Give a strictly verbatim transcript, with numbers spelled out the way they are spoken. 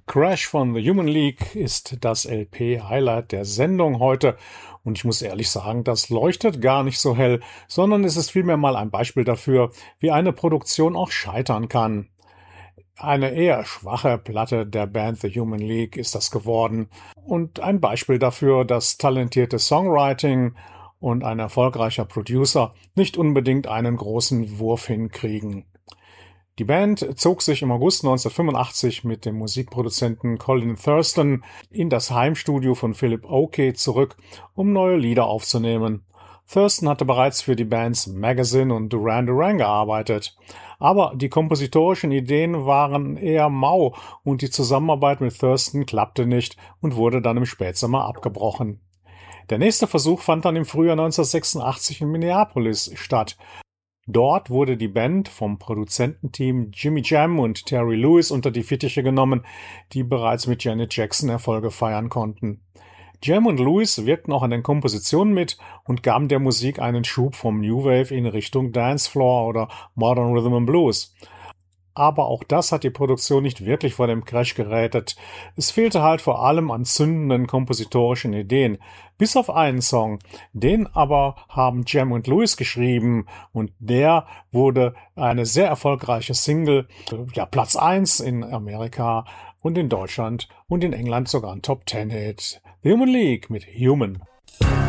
Crash von The Human League ist das L P-Highlight der Sendung heute. Und ich muss ehrlich sagen, das leuchtet gar nicht so hell, sondern es ist vielmehr mal ein Beispiel dafür, wie eine Produktion auch scheitern kann. Eine eher schwache Platte der Band The Human League ist das geworden und ein Beispiel dafür, dass talentierte Songwriting und ein erfolgreicher Producer nicht unbedingt einen großen Wurf hinkriegen. Die Band zog sich im August neunzehnhundertfünfundachtzig mit dem Musikproduzenten Colin Thurston in das Heimstudio von Philip Oakey zurück, um neue Lieder aufzunehmen. Thurston hatte bereits für die Bands Magazine und Duran Duran gearbeitet. Aber die kompositorischen Ideen waren eher mau und die Zusammenarbeit mit Thurston klappte nicht und wurde dann im Spätsommer abgebrochen. Der nächste Versuch fand dann im Frühjahr neunzehnhundertsechsundachtzig in Minneapolis statt. Dort wurde die Band vom Produzententeam Jimmy Jam und Terry Lewis unter die Fittiche genommen, die bereits mit Janet Jackson Erfolge feiern konnten. Jam und Lewis wirkten auch an den Kompositionen mit und gaben der Musik einen Schub vom New Wave in Richtung Dancefloor oder Modern Rhythm and Blues. Aber auch das hat die Produktion nicht wirklich vor dem Crash gerettet. Es fehlte halt vor allem an zündenden kompositorischen Ideen. Bis auf einen Song. Den aber haben Jam und Lewis geschrieben und der wurde eine sehr erfolgreiche Single. Ja, Platz eins in Amerika und in Deutschland und in England sogar ein Top Ten Hit. The Human League mit Human.